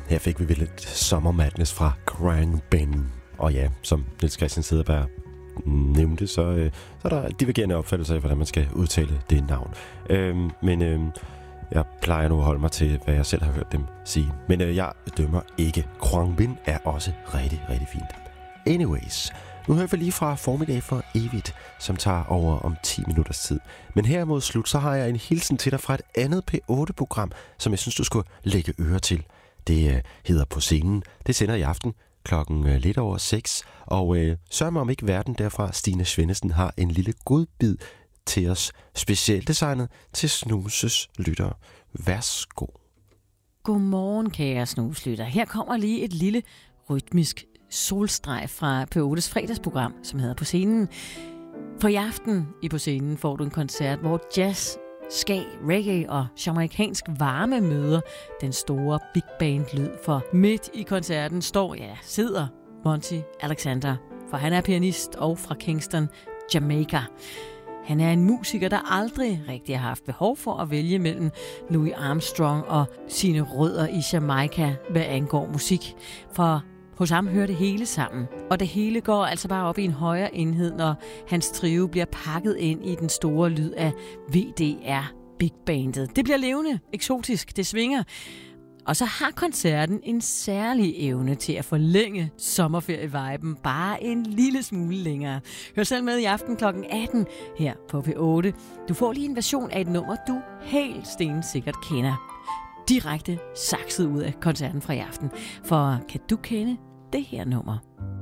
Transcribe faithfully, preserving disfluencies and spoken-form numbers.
Her fik vi vel lidt Summer Madness fra Khruangbin. Og ja, som Niels Christian Cederberg nævnte, så, øh, så er der divergerende opfattelser af, hvordan man skal udtale det navn. Øhm, men øh, jeg plejer nu at holde mig til, hvad jeg selv har hørt dem sige. Men øh, jeg dømmer ikke. Khruangbin er også rigtig, rigtig fint. Anyways, nu hører vi lige fra Formiddag for Evigt, som tager over om ti minutters tid. Men her mod slut, så har jeg en hilsen til dig fra et andet P otte-program, som jeg synes, du skulle lægge øre til. Det øh, hedder På Scenen. Det sender i aften klokken øh, lidt over seks. Og øh, sørg mig om ikke verden derfra, Stine Svendesen har en lille godbid til os. Specielt designet til Snuses lyttere. Værsgo. Godmorgen, kære snuslytter. Her kommer lige et lille rytmisk solstreg fra P ottes fredagsprogram, som hedder På Scenen. For i aften i På Scenen får du en koncert, hvor jazz, ska, reggae og jamaikansk varme møder den store big band lyd. For midt i koncerten står, ja, sidder Monty Alexander, for han er pianist og fra Kingston, Jamaica. Han er en musiker, der aldrig rigtig har haft behov for at vælge mellem Louis Armstrong og sine rødder i Jamaica, hvad angår musik. For hos ham hører det hele sammen, og det hele går altså bare op i en højere enhed, når hans trio bliver pakket ind i den store lyd af V D R Big Bandet. Det bliver levende, eksotisk, det svinger. Og så har koncerten en særlig evne til at forlænge sommerferieviben bare en lille smule længere. Hør selv med i aften klokken atten her på P otte. Du får lige en version af et nummer, du helt stensikkert kender. Direkte sakset ud af koncerten fra i aften. For kan du kende det her nummer?